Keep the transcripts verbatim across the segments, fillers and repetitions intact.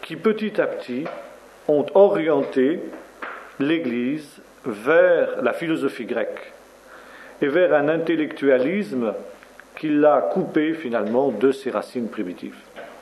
qui petit à petit ont orienté l'Église vers la philosophie grecque et vers un intellectualisme qui l'a coupé finalement de ses racines primitives.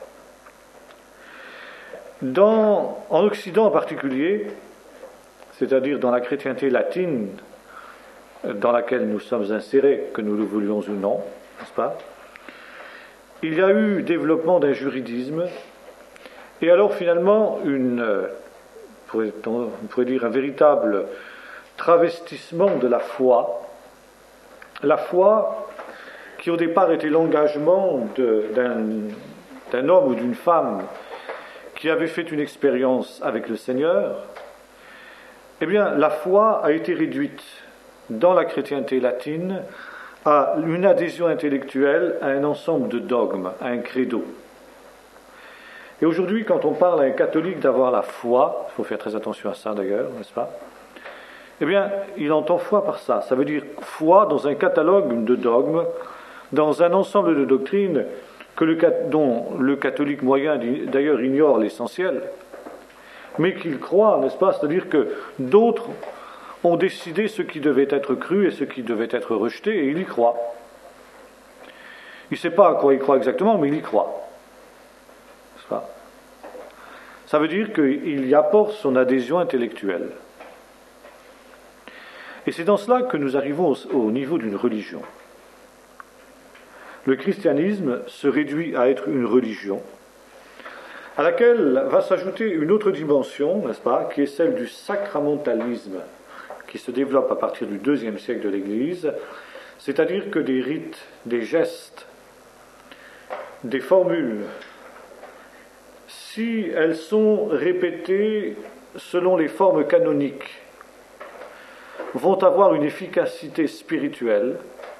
Dans, en Occident en particulier, c'est-à-dire dans la chrétienté latine dans laquelle nous sommes insérés, que nous le voulions ou non, n'est-ce pas, il y a eu développement d'un juridisme et alors finalement une, pourrait-on, on pourrait dire un véritable travestissement de la foi, la foi qui au départ était l'engagement de, d'un, d'un homme ou d'une femme qui avait fait une expérience avec le Seigneur. Eh bien, la foi a été réduite dans la chrétienté latine à une adhésion intellectuelle à un ensemble de dogmes, à un credo. Et aujourd'hui, quand on parle à un catholique d'avoir la foi, il faut faire très attention à ça d'ailleurs, n'est-ce pas? Eh bien, il entend foi par ça. Ça veut dire foi dans un catalogue de dogmes, dans un ensemble de doctrines que le, dont le catholique moyen d'ailleurs ignore l'essentiel, mais qu'il croit, n'est-ce pas? C'est-à-dire que d'autres ont décidé ce qui devait être cru et ce qui devait être rejeté, et il y croit. Il ne sait pas à quoi il croit exactement, mais il y croit. N'est-ce pas? Ça veut dire qu'il y apporte son adhésion intellectuelle. Et c'est dans cela que nous arrivons au, au niveau d'une religion. Le christianisme se réduit à être une religion, à laquelle va s'ajouter une autre dimension, n'est-ce pas, qui est celle du sacramentalisme, qui se développe à partir du deuxième siècle de l'Église, c'est-à-dire que des rites, des gestes, des formules, si elles sont répétées selon les formes canoniques, vont avoir une efficacité spirituelle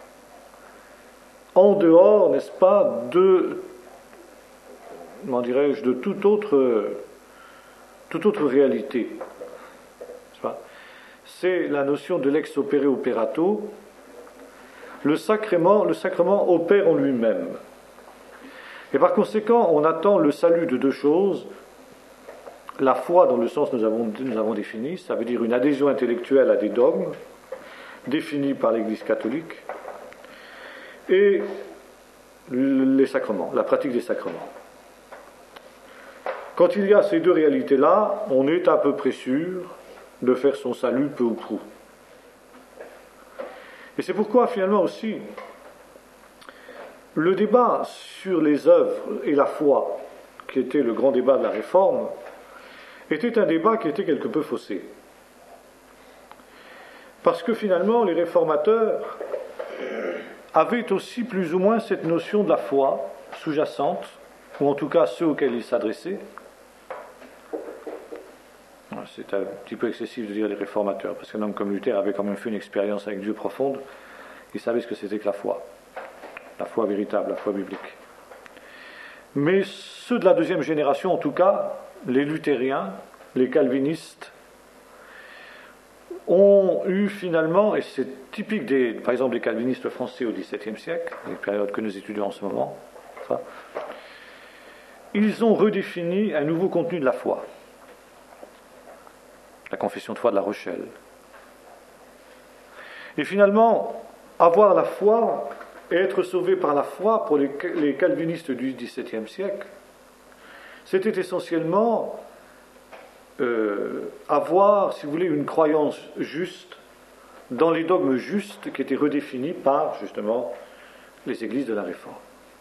en dehors, n'est-ce pas, de, comment dirais-je, de toute autre, toute autre réalité. N'est-ce pas ? C'est la notion de lex opere operato. Le sacrement, le sacrement opère en lui-même. Et par conséquent, on attend le salut de deux choses. La foi, dans le sens que nous avons, nous avons défini, ça veut dire une adhésion intellectuelle à des dogmes, définis par l'Église catholique, et les sacrements, la pratique des sacrements. Quand il y a ces deux réalités-là, on est à peu près sûr de faire son salut peu ou prou. Et c'est pourquoi, finalement aussi, le débat sur les œuvres et la foi, qui était le grand débat de la Réforme, était un débat qui était quelque peu faussé. Parce que finalement, les réformateurs avaient aussi plus ou moins cette notion de la foi sous-jacente, ou en tout cas ceux auxquels ils s'adressaient. C'est un petit peu excessif de dire les réformateurs, parce qu'un homme comme Luther avait quand même fait une expérience avec Dieu profonde, il savait ce que c'était que la foi, la foi véritable, la foi biblique. Mais ceux de la deuxième génération, en tout cas, les luthériens, les calvinistes, ont eu finalement, et c'est typique des, par exemple des calvinistes français au dix-septième siècle, les périodes que nous étudions en ce moment, ça, ils ont redéfini un nouveau contenu de la foi. La confession de foi de La Rochelle. Et finalement, avoir la foi et être sauvé par la foi pour les, les calvinistes du dix-septième siècle, c'était essentiellement euh, avoir, si vous voulez, une croyance juste dans les dogmes justes qui étaient redéfinis par, justement, les églises de la Réforme.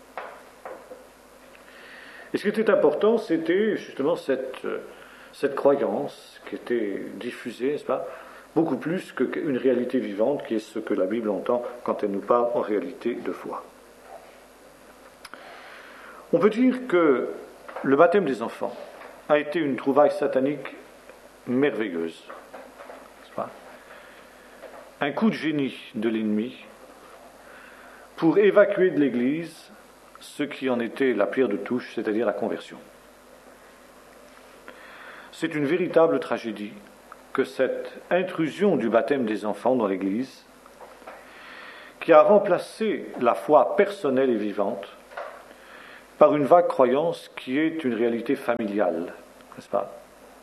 Et ce qui était important, c'était justement cette, cette croyance qui était diffusée, n'est-ce pas, beaucoup plus qu'une réalité vivante, qui est ce que la Bible entend quand elle nous parle en réalité de foi. On peut dire que le baptême des enfants a été une trouvaille satanique merveilleuse. N'est-ce pas ? Un coup de génie de l'ennemi pour évacuer de l'Église ce qui en était la pierre de touche, c'est-à-dire la conversion. C'est une véritable tragédie que cette intrusion du baptême des enfants dans l'Église, qui a remplacé la foi personnelle et vivante par une vague croyance qui est une réalité familiale, n'est-ce pas?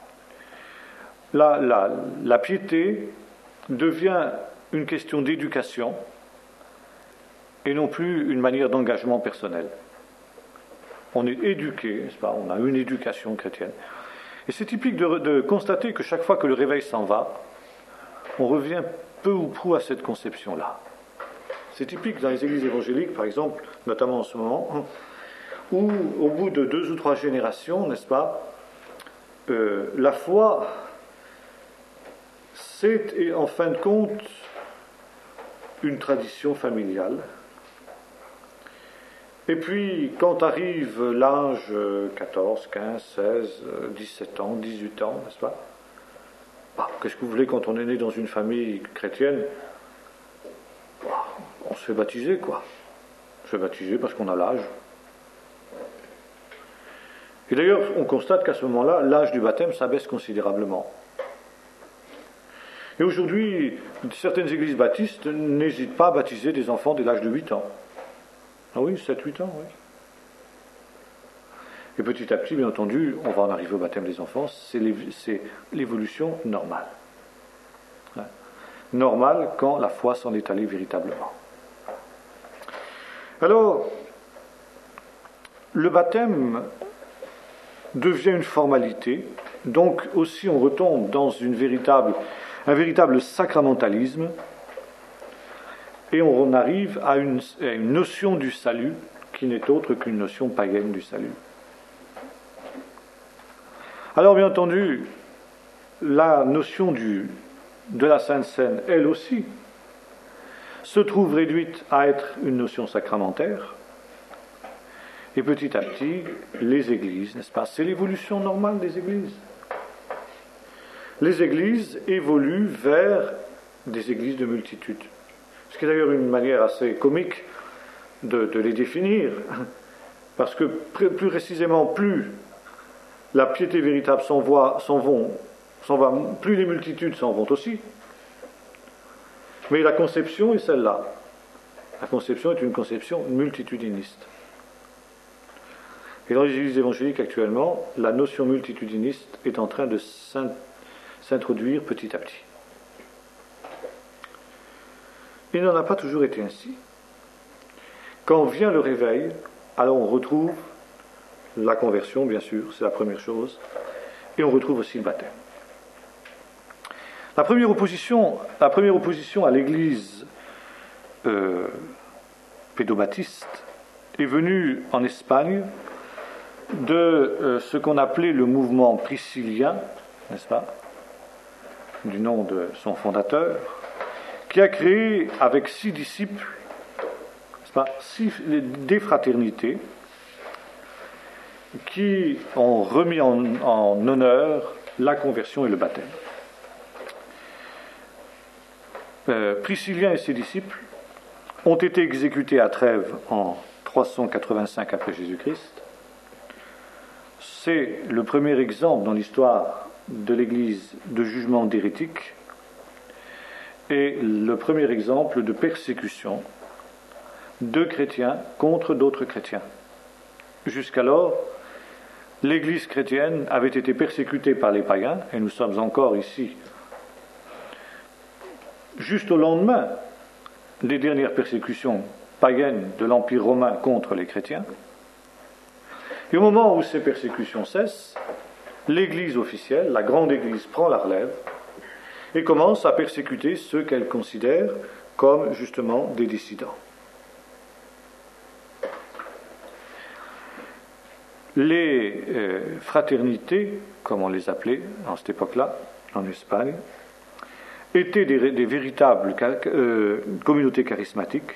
La, la, la piété devient une question d'éducation et non plus une manière d'engagement personnel. On est éduqué, n'est-ce pas? On a une éducation chrétienne. Et c'est typique de, de constater que chaque fois que le réveil s'en va, on revient peu ou prou à cette conception-là. C'est typique dans les églises évangéliques, par exemple, notamment en ce moment, où au bout de deux ou trois générations, n'est-ce pas, euh, la foi, c'est en fin de compte une tradition familiale. Et puis, quand arrive l'âge quatorze, quinze, seize, dix-sept ans, dix-huit ans, n'est-ce pas? Bah, qu'est-ce que vous voulez quand on est né dans une famille chrétienne? Bah, on se fait baptiser, quoi. On se fait baptiser parce qu'on a l'âge. Et d'ailleurs, on constate qu'à ce moment-là, l'âge du baptême s'abaisse considérablement. Et aujourd'hui, certaines églises baptistes n'hésitent pas à baptiser des enfants dès l'âge de huit ans. Ah oui, sept huit ans, oui. Et petit à petit, bien entendu, on va en arriver au baptême des enfants, c'est l'évolution normale. Ouais. Normale quand la foi s'en est allée véritablement. Alors, le baptême devient une formalité, donc aussi on retombe dans une véritable, un véritable sacramentalisme, et on arrive à une, à une notion du salut qui n'est autre qu'une notion païenne du salut. Alors bien entendu, la notion du, de la Sainte Seine, elle aussi, se trouve réduite à être une notion sacramentaire, et petit à petit, les églises, n'est-ce pas? C'est l'évolution normale des églises. Les églises évoluent vers des églises de multitude. Ce qui est d'ailleurs une manière assez comique de, de les définir, parce que plus précisément, plus la piété véritable s'en va, s'en vont, s'en va, plus les multitudes s'en vont aussi. Mais la conception est celle-là. La conception est une conception multitudiniste. Et dans les églises évangéliques actuellement, la notion multitudiniste est en train de s'introduire petit à petit. Il n'en a pas toujours été ainsi. Quand vient le réveil, alors on retrouve la conversion, bien sûr, c'est la première chose, et on retrouve aussi le baptême. La première opposition, la première opposition à l'Église euh, pédobaptiste est venue en Espagne de euh, ce qu'on appelait le mouvement priscillien, n'est-ce pas, du nom de son fondateur, qui a créé avec six disciples, n'est-ce pas, six, des fraternités qui ont remis en, en honneur la conversion et le baptême. Euh, Priscillien et ses disciples ont été exécutés à Trèves en trois cent quatre-vingt-cinq après Jésus-Christ. C'est le premier exemple dans l'histoire de l'Église de jugement d'hérétique et le premier exemple de persécution de chrétiens contre d'autres chrétiens. Jusqu'alors, l'Église chrétienne avait été persécutée par les païens, et nous sommes encore ici, juste au lendemain des dernières persécutions païennes de l'Empire romain contre les chrétiens. Et au moment où ces persécutions cessent, l'Église officielle, la grande Église, prend la relève et commence à persécuter ceux qu'elle considère comme justement des dissidents. Les euh, fraternités, comme on les appelait en cette époque-là, en Espagne, étaient des, des véritables euh, communautés charismatiques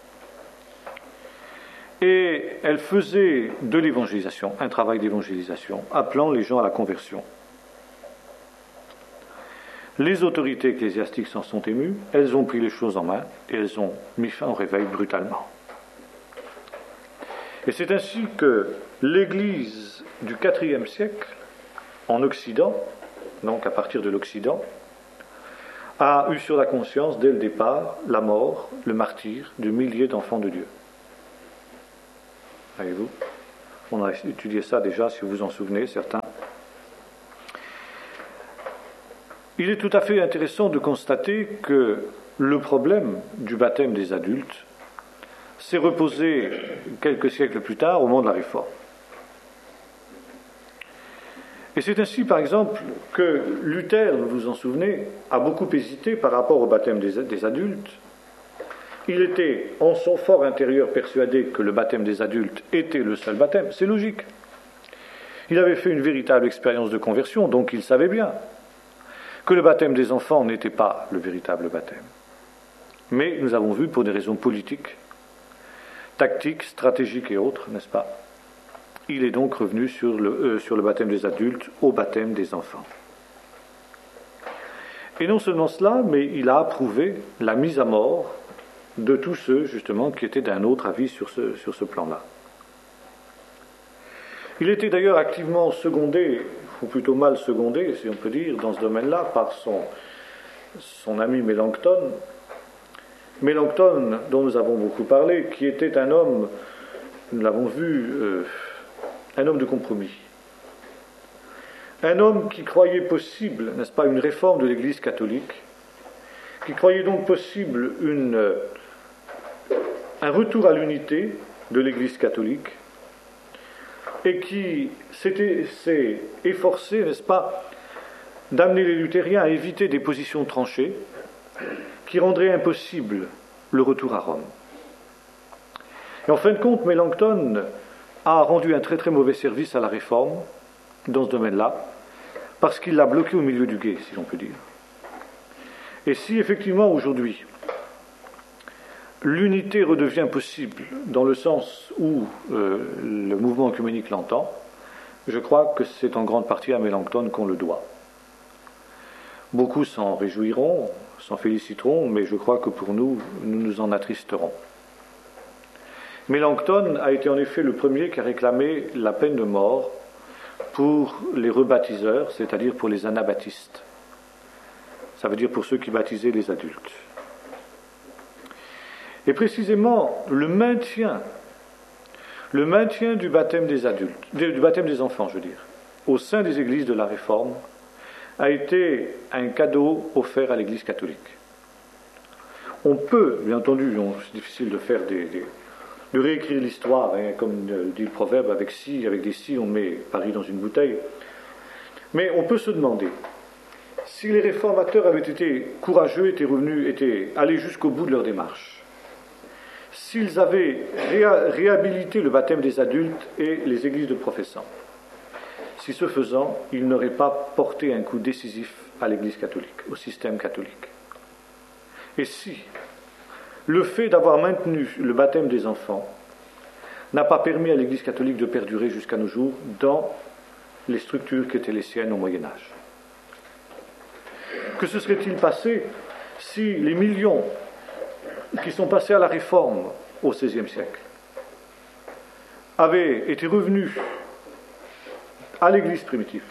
et elles faisaient de l'évangélisation, un travail d'évangélisation, appelant les gens à la conversion. Les autorités ecclésiastiques s'en sont émues, elles ont pris les choses en main et elles ont mis fin au réveil brutalement. Et c'est ainsi que l'Église du quatrième siècle, en Occident, donc à partir de l'Occident, a eu sur la conscience dès le départ la mort, le martyre de milliers d'enfants de Dieu. Voyez-vous, on a étudié ça déjà, si vous vous en souvenez, certains. il est tout à fait intéressant de constater que le problème du baptême des adultes s'est reposé quelques siècles plus tard au moment de la Réforme. Et c'est ainsi, par exemple, que Luther, vous vous en souvenez, a beaucoup hésité par rapport au baptême des, des adultes. Il était, en son fort intérieur, persuadé que le baptême des adultes était le seul baptême. C'est logique. Il avait fait une véritable expérience de conversion, donc il savait bien que le baptême des enfants n'était pas le véritable baptême. Mais nous avons vu, pour des raisons politiques, tactiques, stratégiques et autres, n'est-ce pas, il est donc revenu sur le, euh, sur le baptême des adultes au baptême des enfants. Et non seulement cela, mais il a approuvé la mise à mort de tous ceux, justement, qui étaient d'un autre avis sur ce, sur ce plan-là. Il était d'ailleurs activement secondé, ou plutôt mal secondé, si on peut dire, dans ce domaine-là, par son, son ami Mélenchon. Mélenchon, dont nous avons beaucoup parlé, qui était un homme, nous l'avons vu, euh, un homme de compromis. Un homme qui croyait possible, n'est-ce pas, une réforme de l'Église catholique, qui croyait donc possible une, un retour à l'unité de l'Église catholique, et qui s'était, s'est efforcé, n'est-ce pas, d'amener les luthériens à éviter des positions tranchées qui rendraient impossible le retour à Rome. Et en fin de compte, Mélenchon a rendu un très très mauvais service à la Réforme dans ce domaine-là, parce qu'il l'a bloqué au milieu du gué, si l'on peut dire. Et si effectivement aujourd'hui l'unité redevient possible dans le sens où euh, le mouvement œcuménique l'entend, je crois que c'est en grande partie à Mélenchon qu'on le doit. Beaucoup s'en réjouiront, s'en féliciteront, mais je crois que pour nous, nous nous en attristerons. Mélenchon a été en effet le premier qui a réclamé la peine de mort pour les rebaptiseurs, c'est-à-dire pour les anabaptistes. Ça veut dire pour ceux qui baptisaient les adultes. Et précisément, le maintien, le maintien du baptême des adultes, du baptême des enfants, je veux dire, au sein des églises de la Réforme, a été un cadeau offert à l'Église catholique. On peut, bien entendu, c'est difficile de faire des, des de réécrire l'histoire, hein, comme dit le proverbe, avec scie, avec des scies, on met Paris dans une bouteille. Mais on peut se demander si les réformateurs avaient été courageux, étaient revenus, étaient allés jusqu'au bout de leur démarche, s'ils avaient réa- réhabilité le baptême des adultes et les églises de professants, si ce faisant, ils n'auraient pas porté un coup décisif à l'Église catholique, au système catholique. Et si le fait d'avoir maintenu le baptême des enfants n'a pas permis à l'Église catholique de perdurer jusqu'à nos jours dans les structures qui étaient les siennes au Moyen-Âge. Que se serait-il passé si les millions qui sont passés à la Réforme au seizième siècle avaient été revenus à l'Église primitive,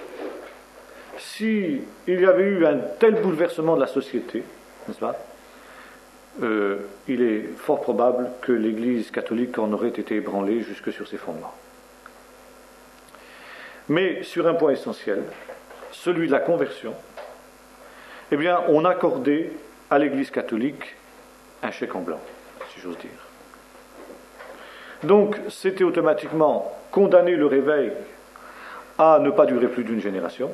s'il y avait eu un tel bouleversement de la société, n'est-ce pas, euh, il est fort probable que l'Église catholique en aurait été ébranlée jusque sur ses fondements. Mais sur un point essentiel, celui de la conversion, eh bien, on accordait à l'Église catholique un chèque en blanc, si j'ose dire. Donc, c'était automatiquement condamner le réveil à ne pas durer plus d'une génération.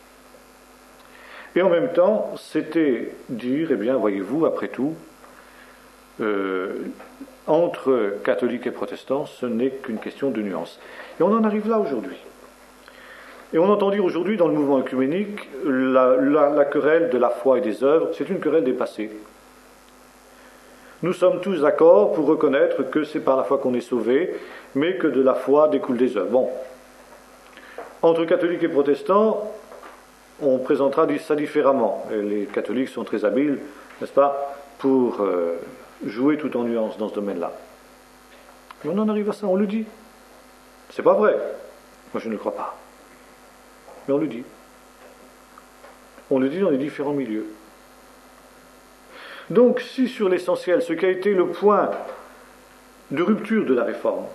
Et en même temps, c'était dire, eh bien, voyez-vous, après tout, euh, entre catholiques et protestants, ce n'est qu'une question de nuance. Et on en arrive là aujourd'hui. Et on entend dire aujourd'hui dans le mouvement œcuménique, la, la, la querelle de la foi et des œuvres, c'est une querelle dépassée. Nous sommes tous d'accord pour reconnaître que c'est par la foi qu'on est sauvé, mais que de la foi découlent des œuvres. Bon. Entre catholiques et protestants, on présentera ça différemment. Et les catholiques sont très habiles, n'est-ce pas, pour euh, jouer tout en nuance dans ce domaine-là. Mais on en arrive à ça, on le dit. C'est pas vrai. Moi, je ne le crois pas. Mais on le dit. On le dit dans les différents milieux. Donc, si sur l'essentiel, ce qui a été le point de rupture de la Réforme,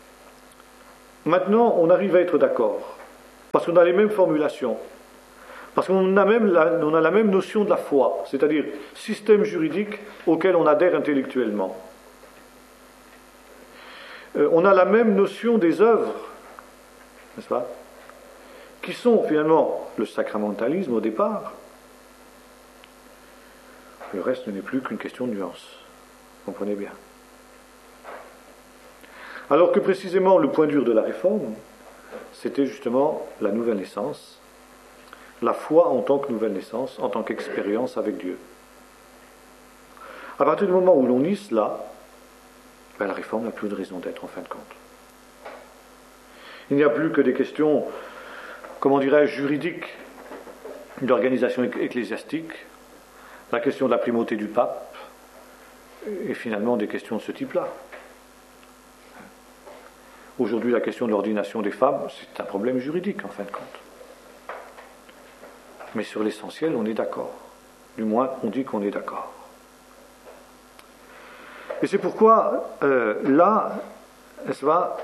maintenant on arrive à être d'accord, parce qu'on a les mêmes formulations, Parce qu'on a, même la, on a la même notion de la foi, c'est-à-dire système juridique auquel on adhère intellectuellement. Euh, on a la même notion des œuvres, n'est-ce pas, qui sont finalement le sacramentalisme au départ. Le reste n'est plus qu'une question de nuance. Vous comprenez bien. Alors que précisément le point dur de la réforme, c'était justement la nouvelle naissance, la foi en tant que nouvelle naissance, en tant qu'expérience avec Dieu. À partir du moment où l'on nie cela, ben la réforme n'a plus de raison d'être en fin de compte. Il n'y a plus que des questions, comment dirais-je, juridiques, d'organisation ecclésiastique, la question de la primauté du pape, et finalement des questions de ce type-là. Aujourd'hui, la question de l'ordination des femmes, c'est un problème juridique en fin de compte. Mais sur l'essentiel, on est d'accord. Du moins, on dit qu'on est d'accord. Et c'est pourquoi, euh, là, n'est-ce pas,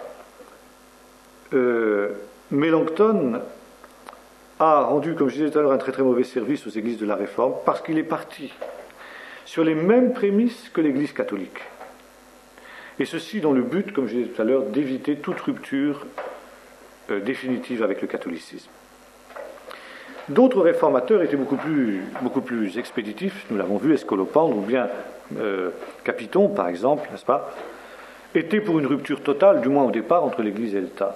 euh, Mélenchon a rendu, comme je disais tout à l'heure, un très très mauvais service aux églises de la Réforme, parce qu'il est parti sur les mêmes prémices que l'Église catholique. Et ceci dans le but, comme je disais tout à l'heure, d'éviter toute rupture euh, définitive avec le catholicisme. D'autres réformateurs étaient beaucoup plus, beaucoup plus expéditifs, nous l'avons vu, Escolopendre ou bien euh, Capiton, par exemple, n'est-ce pas, étaient pour une rupture totale, du moins au départ, entre l'Église et l'État.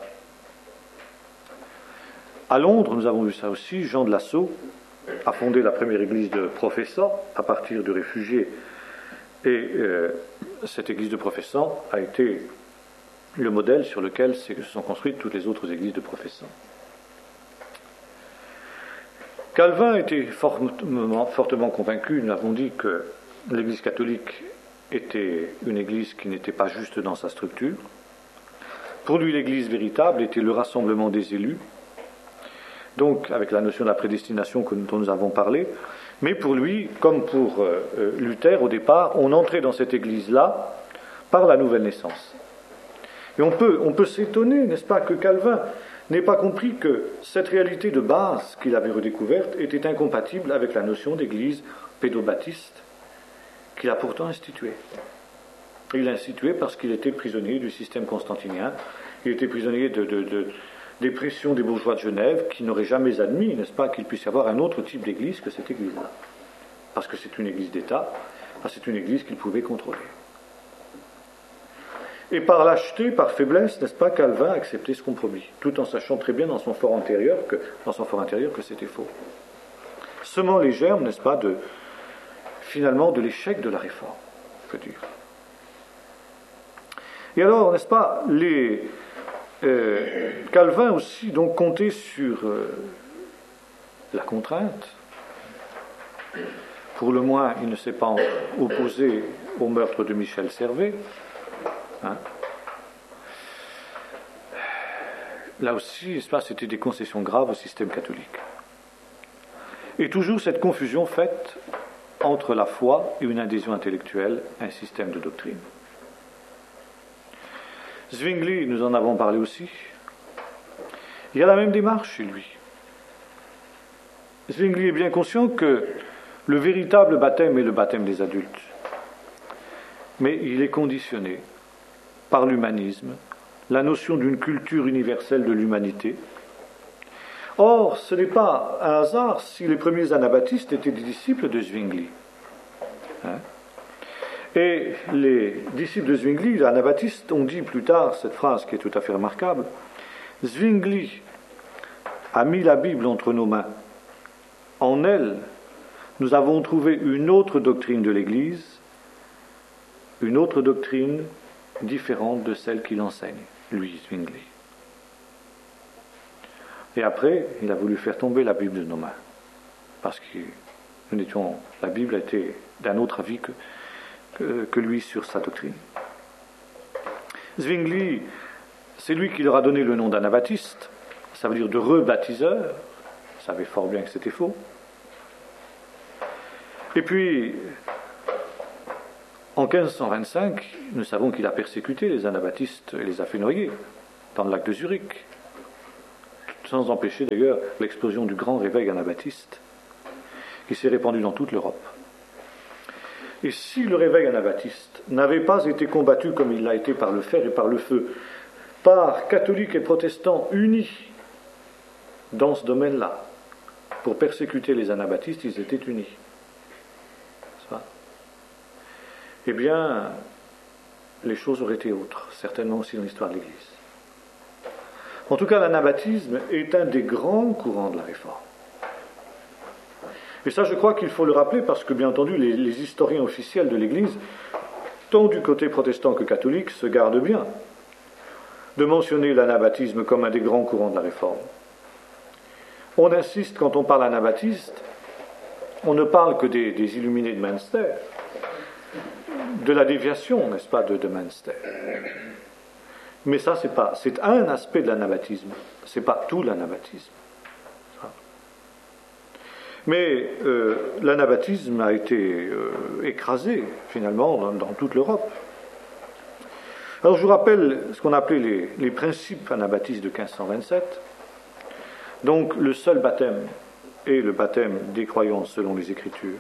À Londres, nous avons vu ça aussi, Jean de Lassault a fondé la première église de professants à partir de réfugiés. Et euh, cette église de professants a été le modèle sur lequel se sont construites toutes les autres églises de professants. Calvin était fortement, fortement convaincu, nous avons dit que l'église catholique était une église qui n'était pas juste dans sa structure. Pour lui, l'église véritable était le rassemblement des élus, donc avec la notion de la prédestination dont nous avons parlé. Mais pour lui, comme pour euh, Luther au départ, on entrait dans cette église-là par la nouvelle naissance. Et on peut, on peut s'étonner, n'est-ce pas, que Calvin n'ait pas compris que cette réalité de base qu'il avait redécouverte était incompatible avec la notion d'église pédobaptiste qu'il a pourtant instituée. Et il l'a instituée parce qu'il était prisonnier du système constantinien, il était prisonnier de, de, de, des pressions des bourgeois de Genève qui n'auraient jamais admis, n'est-ce pas, qu'il puisse y avoir un autre type d'église que cette église-là. Parce que c'est une église d'État, parce que c'est une église qu'il pouvait contrôler. Et par lâcheté, par faiblesse, n'est-ce pas, Calvin a accepté ce compromis, tout en sachant très bien dans son fort intérieur que, dans son fort intérieur que c'était faux. Semant les germes, n'est-ce pas, de, finalement, de l'échec de la réforme, on peut dire. Et alors, n'est-ce pas, les, euh, Calvin aussi donc comptait sur euh, la contrainte. Pour le moins, il ne s'est pas opposé au meurtre de Michel Servet. Hein? Là aussi, n'est-ce pas, c'était des concessions graves au système catholique. Et toujours cette confusion faite entre la foi et une adhésion intellectuelle à un système de doctrine. Zwingli, nous en avons parlé aussi, il y a la même démarche chez lui. Zwingli est bien conscient que le véritable baptême est le baptême des adultes, mais il est conditionné par l'humanisme, la notion d'une culture universelle de l'humanité. Or, ce n'est pas un hasard si les premiers anabaptistes étaient des disciples de Zwingli. Hein? Et les disciples de Zwingli, les anabaptistes, ont dit plus tard cette phrase qui est tout à fait remarquable: Zwingli a mis la Bible entre nos mains. En elle, nous avons trouvé une autre doctrine de l'Église, une autre doctrine différente de celle qu'il enseigne, lui, Zwingli. Et après, il a voulu faire tomber la Bible de nos mains, parce que nous étions, la Bible était d'un autre avis que, que, que lui sur sa doctrine. Zwingli, c'est lui qui leur a donné le nom d'anabaptiste, ça veut dire de rebaptiseur, il savait fort bien que c'était faux. Et puis, en quinze cent vingt-cinq, nous savons qu'il a persécuté les anabaptistes et les a fait noyer dans le lac de Zurich. sans empêcher d'ailleurs l'explosion du grand réveil anabaptiste qui s'est répandu dans toute l'Europe. Et si le réveil anabaptiste n'avait pas été combattu comme il l'a été par le fer et par le feu, par catholiques et protestants unis dans ce domaine-là, pour persécuter les anabaptistes, ils étaient unis. Ça. Eh bien, les choses auraient été autres, certainement aussi dans l'histoire de l'Église. En tout cas, l'anabaptisme est un des grands courants de la Réforme. Et ça, je crois qu'il faut le rappeler parce que, bien entendu, les, les historiens officiels de l'Église, tant du côté protestant que catholique, se gardent bien de mentionner l'anabaptisme comme un des grands courants de la Réforme. On insiste, quand on parle anabaptiste, on ne parle que des, des illuminés de Münster, de la déviation, n'est-ce pas, de, de Münster. Mais ça, c'est pas, c'est un aspect de l'anabaptisme, c'est pas tout l'anabaptisme. Mais euh, l'anabaptisme a été euh, écrasé, finalement, dans, dans toute l'Europe. Alors, je vous rappelle ce qu'on appelait les, les principes anabaptistes de quinze cent vingt-sept. Donc, le seul baptême est le baptême des croyants selon les Écritures.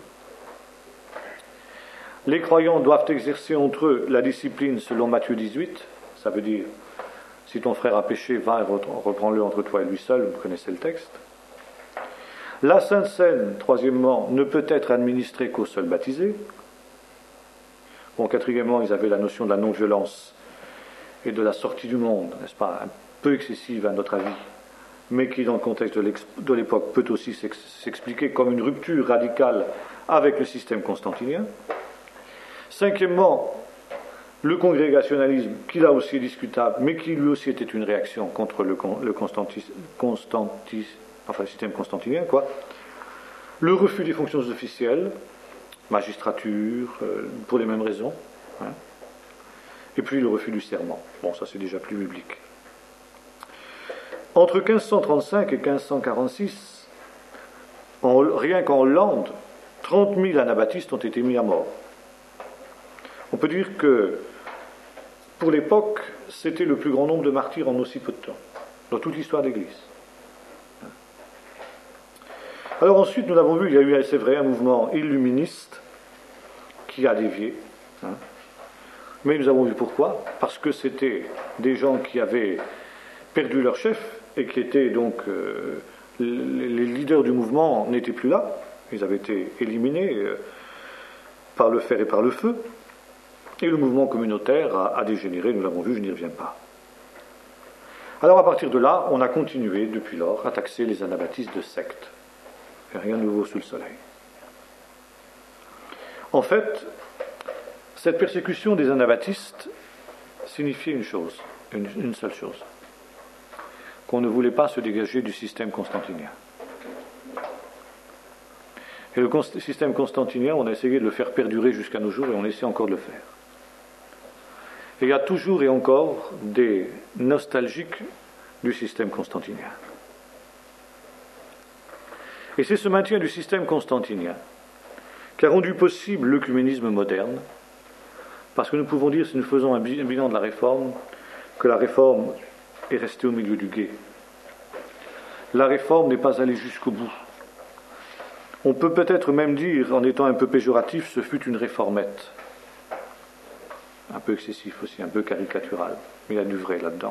Les croyants doivent exercer entre eux la discipline selon Matthieu dix-huit. Ça veut dire, si ton frère a péché, va et reprends-le entre toi et lui seul. Vous connaissez le texte. La Sainte Seine, troisièmement, ne peut être administrée qu'aux seuls baptisés. Bon, quatrièmement, ils avaient la notion de la non-violence et de la sortie du monde, n'est-ce pas, un peu excessive à notre avis, mais qui, dans le contexte de l'époque, peut aussi s'expliquer comme une rupture radicale avec le système constantinien. Cinquièmement, le congrégationalisme, qui là aussi est discutable, mais qui lui aussi était une réaction contre le, le constantis, constantis, enfin le système constantinien, quoi. Le refus des fonctions officielles, magistrature, euh, pour les mêmes raisons, hein. Et puis le refus du serment. Bon, ça c'est déjà plus biblique. Entre quinze cent trente-cinq et quinze cent quarante-six, en, rien qu'en Hollande, trente mille anabaptistes ont été mis à mort. On peut dire que, pour l'époque, c'était le plus grand nombre de martyrs en aussi peu de temps, dans toute l'histoire de l'Église. Alors ensuite, nous l'avons vu, il y a eu, c'est vrai, un mouvement illuministe qui a dévié. Hein. Mais nous avons vu pourquoi. Parce que c'était des gens qui avaient perdu leur chef et qui étaient donc... Euh, les leaders du mouvement n'étaient plus là. Ils avaient été éliminés euh, par le fer et par le feu. Et le mouvement communautaire a, a dégénéré, nous l'avons vu, je n'y reviens pas. Alors à partir de là, on a continué depuis lors à taxer les anabaptistes de sectes. Rien de nouveau sous le soleil. En fait, cette persécution des anabaptistes signifiait une chose, une, une seule chose, qu'on ne voulait pas se dégager du système constantinien. Et le const- système constantinien, on a essayé de le faire perdurer jusqu'à nos jours et on essaie encore de le faire. Et il y a toujours et encore des nostalgiques du système constantinien. Et c'est ce maintien du système constantinien qui a rendu possible l'œcuménisme moderne, parce que nous pouvons dire, si nous faisons un bilan de la Réforme, que la Réforme est restée au milieu du gué. La Réforme n'est pas allée jusqu'au bout. On peut peut-être même dire, en étant un peu péjoratif, ce fut une réformette. Un peu excessif aussi, un peu caricatural, mais il y a du vrai là-dedans.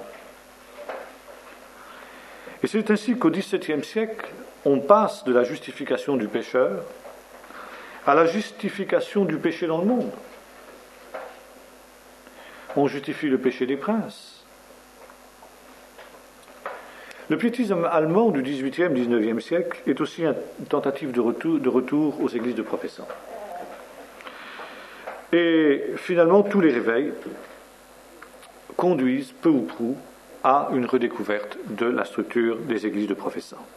Et c'est ainsi qu'au dix-septième siècle, on passe de la justification du pécheur à la justification du péché dans le monde. On justifie le péché des princes. Le piétisme allemand du dix-huitième dix-neuvième siècle est aussi une tentative de retour, de retour aux églises de professants. Et finalement, tous les réveils conduisent peu ou prou à une redécouverte de la structure des églises de professants.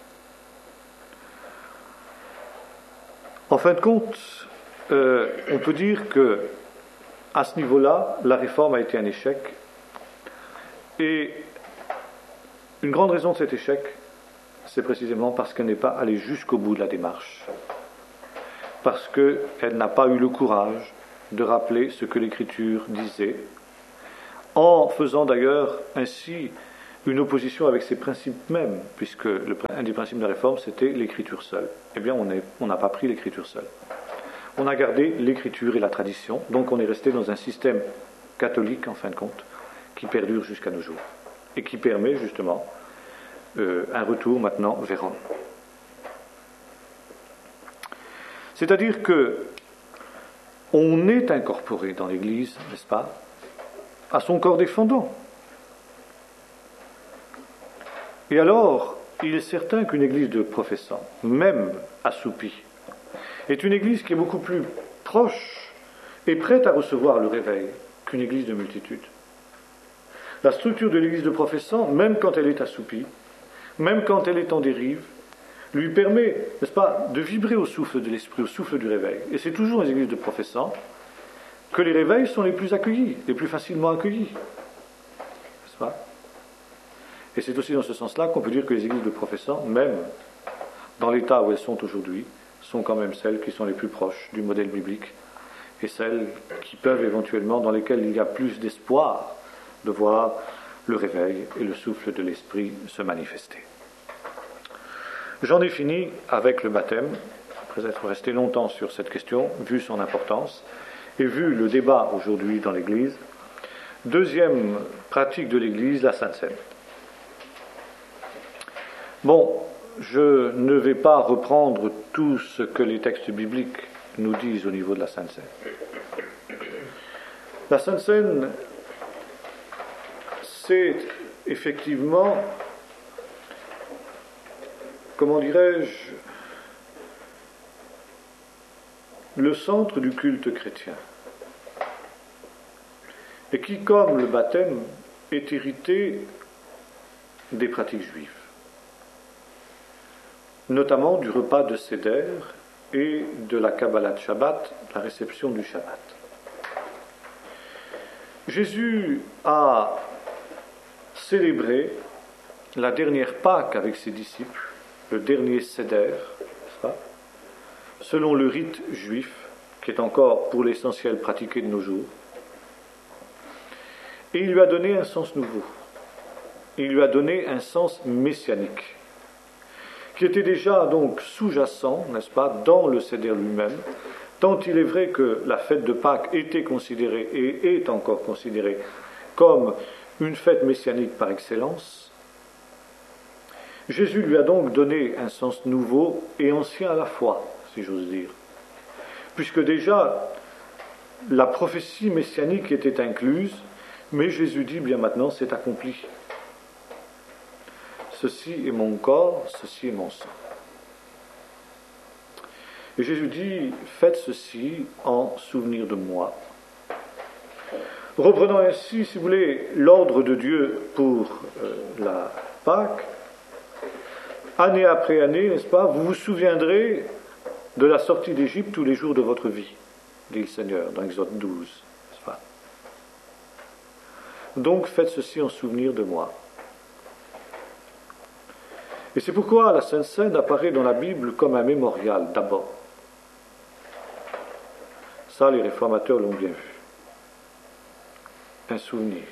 En fin de compte, euh, on peut dire que à ce niveau-là, la réforme a été un échec. Et une grande raison de cet échec, c'est précisément parce qu'elle n'est pas allée jusqu'au bout de la démarche. Parce qu'elle n'a pas eu le courage de rappeler ce que l'Écriture disait, en faisant d'ailleurs ainsi une opposition avec ses principes mêmes, puisque le, un des principes de la réforme, c'était l'écriture seule. Eh bien, on n'a pas pris l'écriture seule. On a gardé l'écriture et la tradition, donc on est resté dans un système catholique, en fin de compte, qui perdure jusqu'à nos jours, et qui permet justement euh, un retour maintenant vers Rome. C'est-à-dire que on est incorporé dans l'Église, n'est-ce pas, à son corps défendant. Et alors, il est certain qu'une église de professants, même assoupie, est une église qui est beaucoup plus proche et prête à recevoir le réveil qu'une église de multitude. La structure de l'église de professants, même quand elle est assoupie, même quand elle est en dérive, lui permet, n'est-ce pas, de vibrer au souffle de l'esprit, au souffle du réveil. Et c'est toujours dans les églises de professants que les réveils sont les plus accueillis, les plus facilement accueillis. N'est-ce pas ? Et c'est aussi dans ce sens-là qu'on peut dire que les églises de professants, même dans l'état où elles sont aujourd'hui, sont quand même celles qui sont les plus proches du modèle biblique et celles qui peuvent éventuellement, dans lesquelles il y a plus d'espoir de voir le réveil et le souffle de l'esprit se manifester. J'en ai fini avec le baptême, après être resté longtemps sur cette question, vu son importance, et vu le débat aujourd'hui dans l'Église. Deuxième pratique de l'Église, la Sainte Seine. Bon, je ne vais pas reprendre tout ce que les textes bibliques nous disent au niveau de la Sainte Seine. La Sainte Seine, c'est effectivement, comment dirais-je, le centre du culte chrétien, et qui, comme le baptême, est hérité des pratiques juives, notamment du repas de Seder et de la Kabbalat Shabbat, la réception du Shabbat. Jésus a célébré la dernière Pâque avec ses disciples, le dernier Seder, n'est-ce pas, selon le rite juif, qui est encore pour l'essentiel pratiqué de nos jours. Et il lui a donné un sens nouveau. Il lui a donné un sens messianique, qui était déjà donc sous-jacent, n'est-ce pas, dans le Seder lui-même, tant il est vrai que la fête de Pâques était considérée et est encore considérée comme une fête messianique par excellence. Jésus lui a donc donné un sens nouveau et ancien à la fois, si j'ose dire, puisque déjà la prophétie messianique était incluse, mais Jésus dit bien maintenant c'est accompli. Ceci est mon corps, ceci est mon sang. Et Jésus dit, faites ceci en souvenir de moi. Reprenons ainsi, si vous voulez, l'ordre de Dieu pour euh, la Pâque. Année après année, n'est-ce pas, vous vous souviendrez de la sortie d'Égypte tous les jours de votre vie, dit le Seigneur dans Exode douze, n'est-ce pas? Donc faites ceci en souvenir de moi. Et c'est pourquoi la Sainte Seine apparaît dans la Bible comme un mémorial d'abord. Ça, les réformateurs l'ont bien vu. Un souvenir.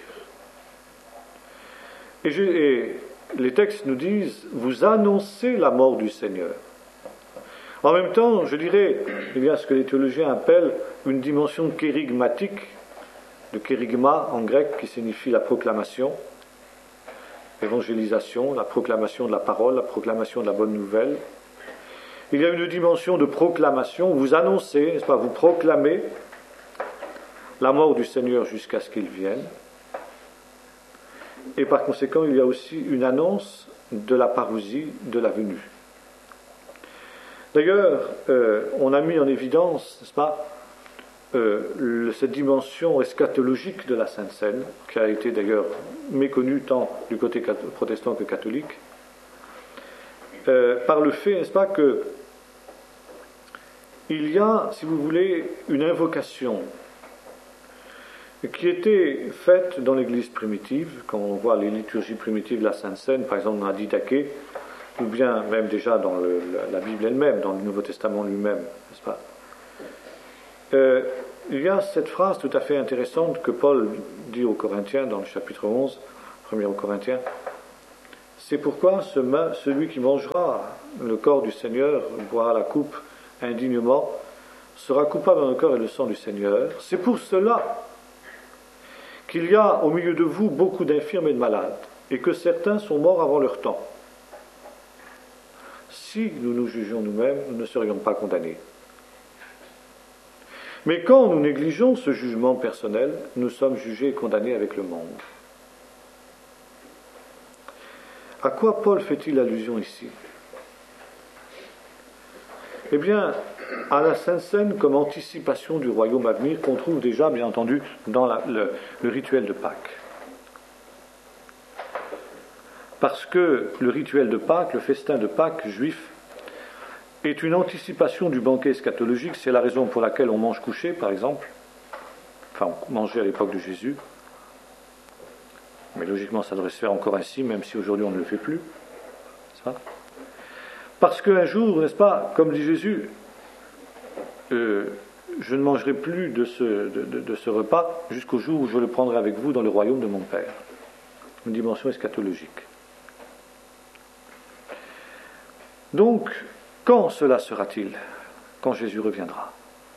Et, je, et les textes nous disent, vous annoncez la mort du Seigneur. En même temps, je dirais, il y a ce que les théologiens appellent une dimension kérigmatique, de kérigma en grec, qui signifie la proclamation, l'évangélisation, la proclamation de la parole, la proclamation de la bonne nouvelle. Il y a une dimension de proclamation, vous annoncez, n'est-ce pas, vous proclamez la mort du Seigneur jusqu'à ce qu'il vienne. Et par conséquent, il y a aussi une annonce de la parousie, de la venue. D'ailleurs, euh, on a mis en évidence, n'est-ce pas, euh, le, cette dimension eschatologique de la Sainte Seine, qui a été d'ailleurs méconnue tant du côté protestant que catholique, euh, par le fait, n'est-ce pas, que il y a, si vous voulez, une invocation qui était faite dans l'Église primitive, quand on voit les liturgies primitives de la Sainte Seine, par exemple dans la Didaché, ou bien même déjà dans le, la, la Bible elle-même, dans le Nouveau Testament lui-même, n'est-ce pas? Euh, il y a cette phrase tout à fait intéressante que Paul dit aux Corinthiens dans le chapitre onze, premier aux Corinthiens, C'est pourquoi ce, celui qui mangera le corps du Seigneur, boira la coupe indignement, sera coupable dans le corps et le sang du Seigneur. C'est pour cela qu'il y a au milieu de vous beaucoup d'infirmes et de malades, et que certains sont morts avant leur temps. Si nous nous jugions nous-mêmes, nous ne serions pas condamnés. Mais quand nous négligeons ce jugement personnel, nous sommes jugés et condamnés avec le monde. À quoi Paul fait-il allusion ici? Eh bien, à la Sainte Seine comme anticipation du royaume à venir qu'on trouve déjà, bien entendu, dans la, le, le rituel de Pâques. Parce que le rituel de Pâques, le festin de Pâques juif, est une anticipation du banquet eschatologique. C'est la raison pour laquelle on mange couché, par exemple. Enfin, on mangeait à l'époque de Jésus. Mais logiquement, ça devrait se faire encore ainsi, même si aujourd'hui on ne le fait plus. C'est ça ? Parce qu'un jour, n'est-ce pas, comme dit Jésus, euh, je ne mangerai plus de ce, de, de, de ce repas jusqu'au jour où je le prendrai avec vous dans le royaume de mon Père. Une dimension eschatologique. Donc, quand cela sera-t-il? Quand Jésus reviendra.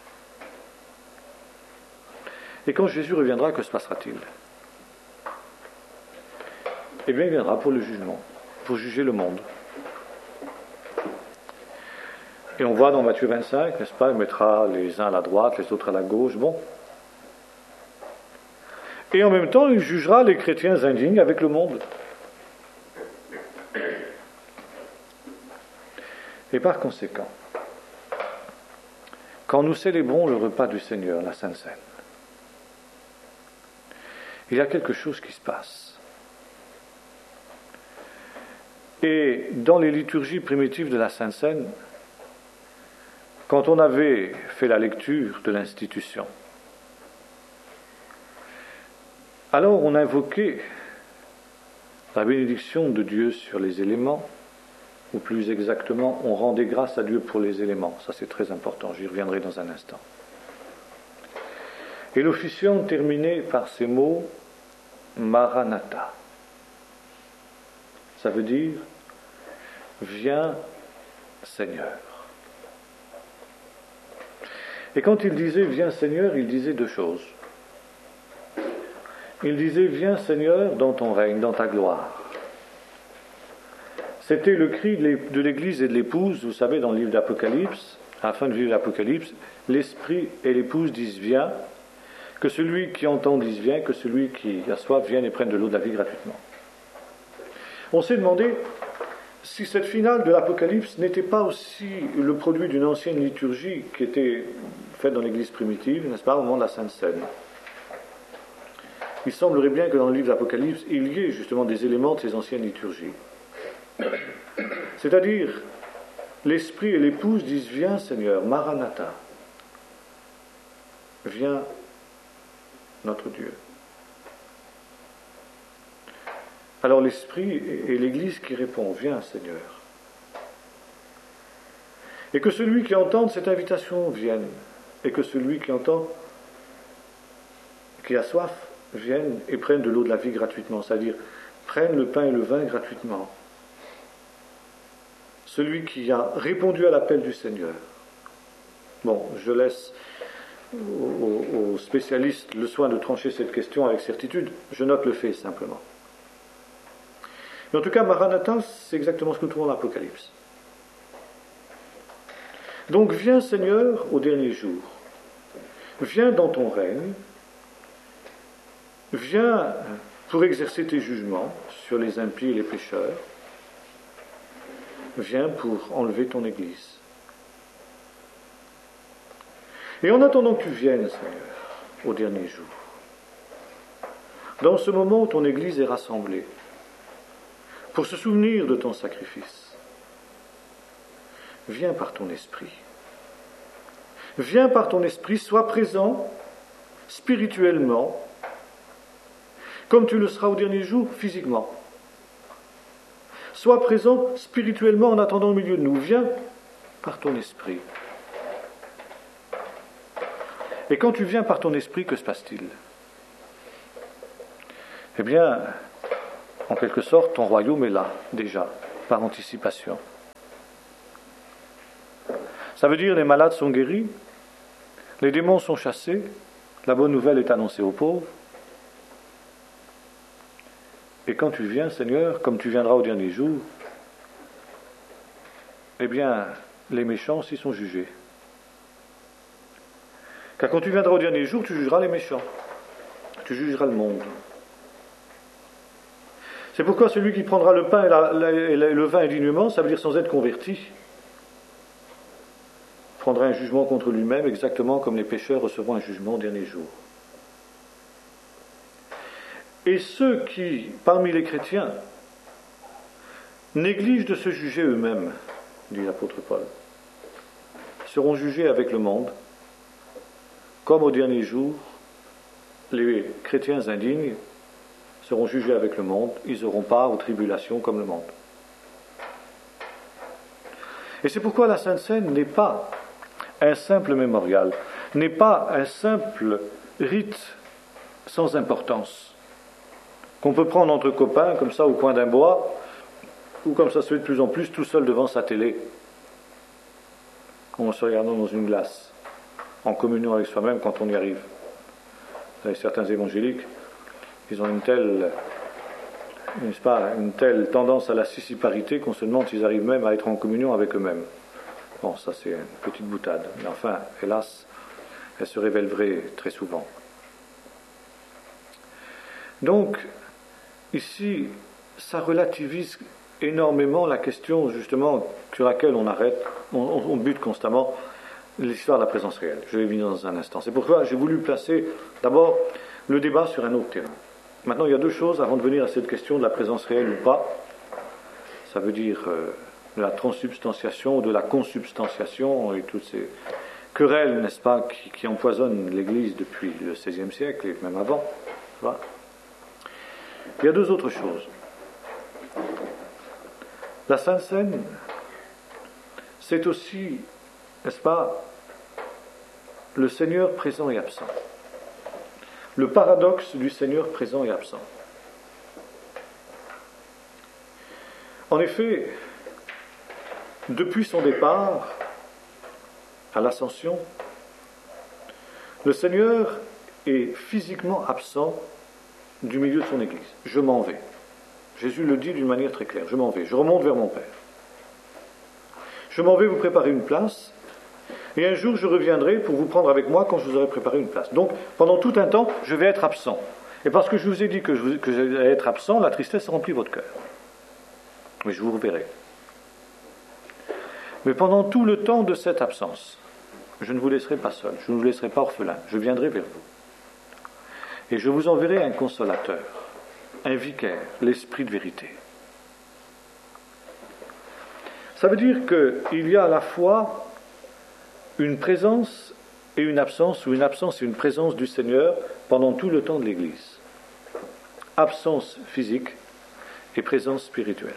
Et quand Jésus reviendra, que se passera-t-il? Eh bien, il viendra pour le jugement, pour juger le monde. Et on voit dans Matthieu vingt-cinq, n'est-ce pas, il mettra les uns à la droite, les autres à la gauche, bon. Et en même temps, il jugera les chrétiens indignes avec le monde. Et par conséquent, quand nous célébrons le repas du Seigneur, la Sainte Seine, il y a quelque chose qui se passe. Et dans les liturgies primitives de la Sainte Seine, quand on avait fait la lecture de l'institution, alors on invoquait la bénédiction de Dieu sur les éléments, ou plus exactement, on rendait grâce à Dieu pour les éléments. Ça c'est très important, j'y reviendrai dans un instant. Et l'officiant terminait par ces mots « Maranatha ». Ça veut dire « Viens Seigneur ». Et quand il disait « Viens Seigneur », il disait deux choses. Il disait « Viens Seigneur dans ton règne, dans ta gloire ». C'était le cri de l'Église et de l'épouse, vous savez, dans le livre d'Apocalypse, à la fin du livre d'Apocalypse, l'Esprit et l'épouse disent « Viens », que celui qui entend dise « Viens », que celui qui a soif vienne et prenne de l'eau de la vie gratuitement. On s'est demandé si cette finale de l'Apocalypse n'était pas aussi le produit d'une ancienne liturgie qui était faite dans l'Église primitive, n'est-ce pas, au moment de la Sainte Seine. Il semblerait bien que dans le livre d'Apocalypse, il y ait justement des éléments de ces anciennes liturgies. C'est-à-dire, l'Esprit et l'épouse disent « Viens Seigneur, Maranatha, viens notre Dieu ». Alors l'Esprit et l'Église qui répond « Viens Seigneur ». Et que celui qui entende cette invitation vienne, et que celui qui entend, qui a soif, vienne et prenne de l'eau de la vie gratuitement, c'est-à-dire prenne le pain et le vin gratuitement. Celui qui a répondu à l'appel du Seigneur. Bon, je laisse aux, aux spécialistes le soin de trancher cette question avec certitude, je note le fait simplement. Mais en tout cas, Maranatha, c'est exactement ce que nous trouvons dans l'Apocalypse. Donc, viens Seigneur au dernier jour. Viens dans ton règne. Viens pour exercer tes jugements sur les impies et les pécheurs. Viens pour enlever ton Église. Et en attendant que tu viennes, Seigneur, au dernier jour, dans ce moment où ton Église est rassemblée, pour se souvenir de ton sacrifice, viens par ton esprit. Viens par ton esprit, sois présent spirituellement, comme tu le seras au dernier jour physiquement. Sois présent spirituellement en attendant au milieu de nous. Viens par ton esprit. Et quand tu viens par ton esprit, que se passe-t-il? Eh bien, En quelque sorte, ton royaume est là, déjà, par anticipation. Ça veut dire les malades sont guéris, les démons sont chassés, la bonne nouvelle est annoncée aux pauvres. Et quand tu viens, Seigneur, comme tu viendras au dernier jour, eh bien, les méchants s'y sont jugés. Car quand tu viendras au dernier jour, tu jugeras les méchants. Tu jugeras le monde. C'est pourquoi celui qui prendra le pain et, la, la, et le vin indignement, ça veut dire sans être converti, prendra un jugement contre lui-même, exactement comme les pécheurs recevront un jugement au dernier jour. Et ceux qui, parmi les chrétiens, négligent de se juger eux-mêmes, dit l'apôtre Paul, seront jugés avec le monde, comme au dernier jour, les chrétiens indignes seront jugés avec le monde, ils n'auront pas aux tribulations comme le monde. Et c'est pourquoi la Sainte Seine n'est pas un simple mémorial, n'est pas un simple rite sans importance, qu'on peut prendre entre copains, comme ça, au coin d'un bois, ou comme ça se fait de plus en plus, tout seul devant sa télé, en se regardant dans une glace, en communion avec soi-même quand on y arrive. Vous savez, certains évangéliques, ils ont une telle, n'est-ce pas, une telle tendance à la sissiparité qu'on se demande s'ils arrivent même à être en communion avec eux-mêmes. Bon, ça c'est une petite boutade, mais enfin, hélas, elle se révèle vraie très souvent. Donc, ici, ça relativise énormément la question, justement, sur laquelle on arrête, on, on bute constamment, l'histoire de la présence réelle. Je vais venir dans un instant. C'est pourquoi j'ai voulu placer d'abord le débat sur un autre terrain. Maintenant, il y a deux choses avant de venir à cette question de la présence réelle ou pas. Ça veut dire euh, de la transsubstantiation, de la consubstantiation et toutes ces querelles, n'est-ce pas, qui, qui empoisonnent l'Église depuis le seizième siècle et même avant. Voilà. Il y a deux autres choses. La Sainte Seine, c'est aussi, n'est-ce pas, le Seigneur présent et absent. Le paradoxe du Seigneur présent et absent. En effet, depuis son départ à l'Ascension, le Seigneur est physiquement absent du milieu de son Église. Je m'en vais. Jésus le dit d'une manière très claire. Je m'en vais. Je remonte vers mon Père. Je m'en vais vous préparer une place. Et un jour, je reviendrai pour vous prendre avec moi quand je vous aurai préparé une place. Donc, pendant tout un temps, je vais être absent. Et parce que je vous ai dit que je, que je vais être absent, la tristesse remplit votre cœur. Mais je vous reverrai. Mais pendant tout le temps de cette absence, je ne vous laisserai pas seul, je ne vous laisserai pas orphelin, je viendrai vers vous. Et je vous enverrai un consolateur, un vicaire, l'esprit de vérité. Ça veut dire qu'il y a à la fois une présence et une absence, ou une absence et une présence du Seigneur pendant tout le temps de l'Église. Absence physique et présence spirituelle.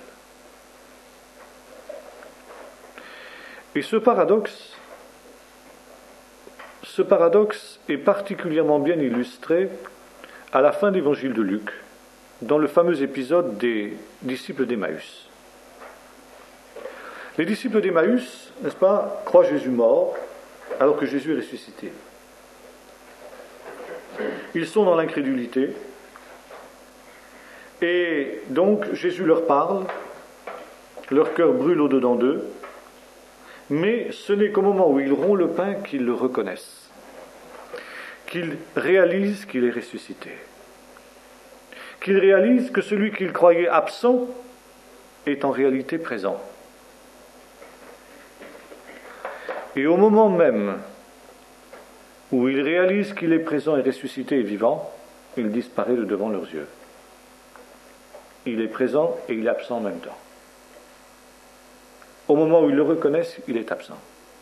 Et ce paradoxe, ce paradoxe est particulièrement bien illustré à la fin de l'évangile de Luc, dans le fameux épisode des disciples d'Emmaüs. Les disciples d'Emmaüs, n'est-ce pas, croient Jésus mort, alors que Jésus est ressuscité. Ils sont dans l'incrédulité, et donc Jésus leur parle, leur cœur brûle au-dedans d'eux, mais ce n'est qu'au moment où ils rompent le pain qu'ils le reconnaissent, qu'ils réalisent qu'il est ressuscité, qu'ils réalisent que celui qu'ils croyaient absent est en réalité présent. Et au moment même où ils réalisent qu'il est présent et ressuscité et vivant, il disparaît de devant leurs yeux. Il est présent et il est absent en même temps. Au moment où ils le reconnaissent, il est absent.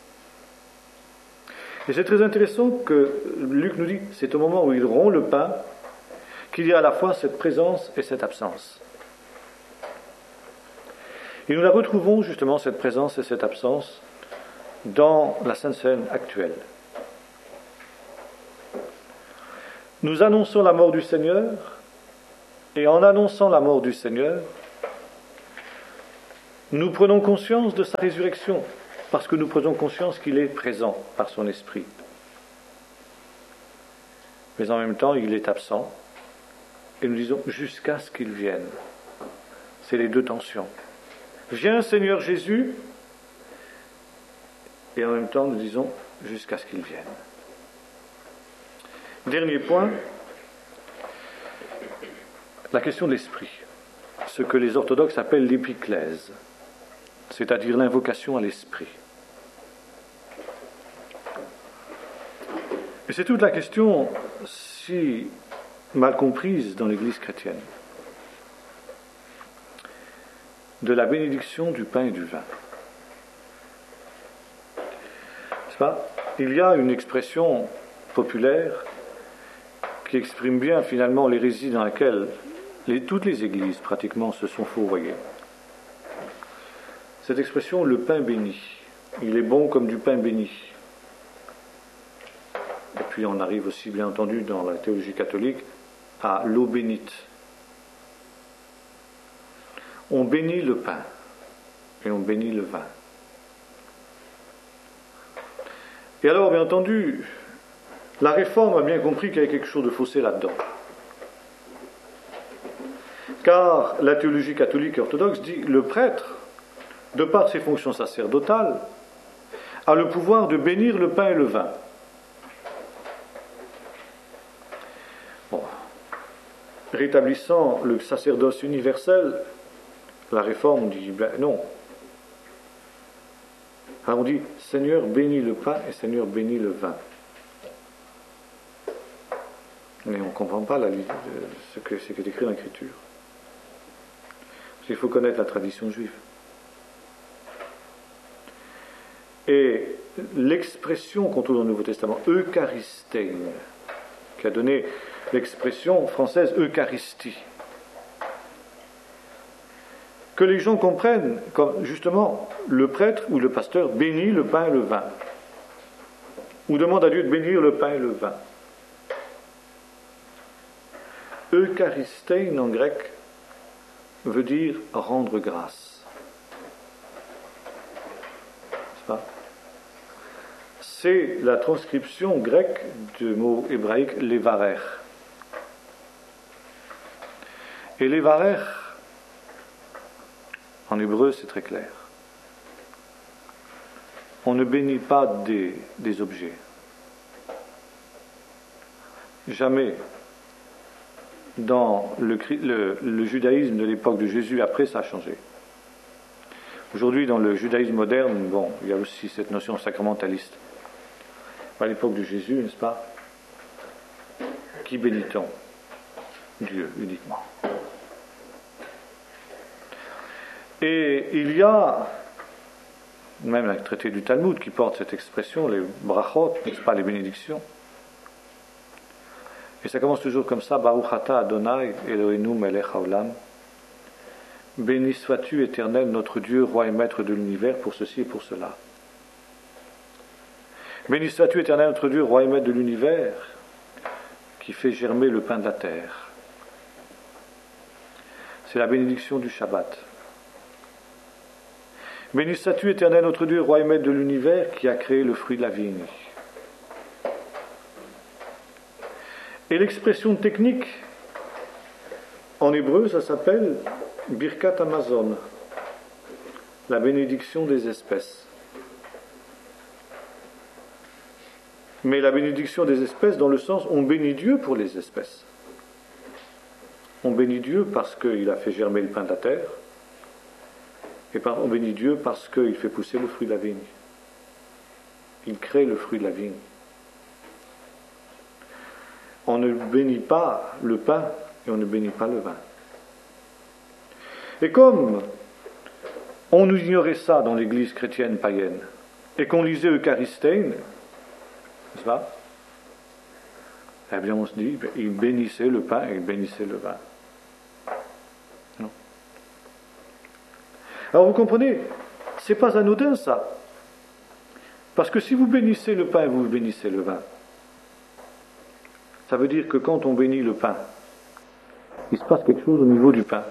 Et c'est très intéressant que Luc nous dit, c'est au moment où ils rompent le pain qu'il y a à la fois cette présence et cette absence. Et nous la retrouvons justement, cette présence et cette absence, dans la Sainte Seine actuelle. Nous annonçons la mort du Seigneur, Et en annonçant la mort du Seigneur, nous prenons conscience de sa résurrection, parce que nous prenons conscience qu'il est présent par son esprit. Mais en même temps, il est absent, et nous disons jusqu'à ce qu'il vienne. C'est les deux tensions. Viens Seigneur Jésus, et en même temps nous disons jusqu'à ce qu'il vienne. Dernier point, la question de l'esprit, ce que les orthodoxes appellent l'épiclèse, c'est-à-dire l'invocation à l'esprit. Et c'est toute la question si mal comprise dans l'Église chrétienne de la bénédiction du pain et du vin. N'est-ce pas ? Il y a une expression populaire qui exprime bien finalement l'hérésie dans laquelle les, toutes les églises pratiquement se sont fourvoyées. Cette expression, le pain béni, il est bon comme du pain béni. Et puis on arrive aussi bien entendu dans la théologie catholique à l'eau bénite. On bénit le pain et on bénit le vin. Et alors, bien entendu, la Réforme a bien compris qu'il y avait quelque chose de faussé là-dedans. Car la théologie catholique et orthodoxe dit que le prêtre, de par ses fonctions sacerdotales, a le pouvoir de bénir le pain et le vin. Bon. Rétablissant le sacerdoce universel, la Réforme dit ben non. Alors on dit Seigneur bénis le pain et Seigneur bénis le vin. Mais on ne comprend pas la, ce que c'est écrit dans l'Écriture. Parce qu'il faut connaître la tradition juive. Et l'expression qu'on trouve dans le Nouveau Testament, Eucharistein, qui a donné l'expression française Eucharistie, que les gens comprennent comme justement le prêtre ou le pasteur bénit le pain et le vin, ou demande à Dieu de bénir le pain et le vin. Eucharistein en grec veut dire rendre grâce. C'est pas ? C'est la transcription grecque du mot hébraïque levarer. Et levarer, en hébreu, c'est très clair. On ne bénit pas des, des objets. Jamais dans le, le, le judaïsme de l'époque de Jésus, après, ça a changé. Aujourd'hui, dans le judaïsme moderne, bon, il y a aussi cette notion sacramentaliste. À l'époque de Jésus, n'est-ce pas ? Qui bénit-on ? Dieu uniquement. Et il y a même un traité du Talmud qui porte cette expression, les brachot, n'est-ce pas, les bénédictions. Et ça commence toujours comme ça, Baruch ata Adonai Eloheinu melech haolam. Béni sois-tu, Éternel, notre Dieu, roi et maître de l'univers, pour ceci et pour cela. Béni sois-tu, Éternel, notre Dieu, roi et maître de l'univers, qui fait germer le pain de la terre. C'est la bénédiction du Shabbat. Béni sois-tu, Éternel, notre Dieu, roi et maître de l'univers, qui a créé le fruit de la vigne. Et l'expression technique, en hébreu, ça s'appelle Birkat Hamazon, la bénédiction des espèces. Mais la bénédiction des espèces dans le sens, on bénit Dieu pour les espèces. On bénit Dieu parce qu'il a fait germer le pain de la terre, et on bénit Dieu parce qu'il fait pousser le fruit de la vigne. Il crée le fruit de la vigne. On ne bénit pas le pain et on ne bénit pas le vin. Et comme on nous ignorait ça dans l'église chrétienne païenne, et qu'on lisait Eucharistein, n'est-ce pas ? Eh bien on se dit, il bénissait le pain et il bénissait le vin. Non. Alors vous comprenez, c'est pas anodin ça. Parce que si vous bénissez le pain et vous bénissez le vin, ça veut dire que quand on bénit le pain, il se passe quelque chose au niveau du pain.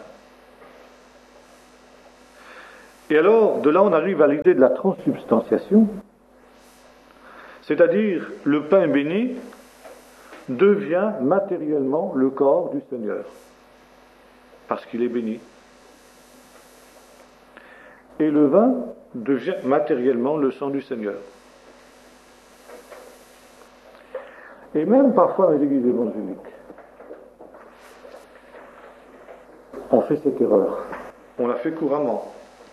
Et alors, de là, on arrive à l'idée de la transsubstantiation, c'est-à-dire le pain béni devient matériellement le corps du Seigneur, parce qu'il est béni. Et le vin devient matériellement le sang du Seigneur. Et même parfois dans les églises évangéliques, on fait cette erreur. On la fait couramment.